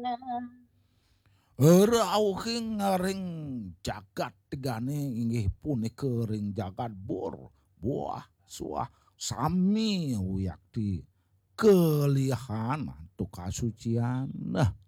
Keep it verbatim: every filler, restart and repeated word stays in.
Rauhing ngaring jagat tegane inggih punika ring jagat bor, buah, suah, sami uyakti kelihan tu kasucian. Nah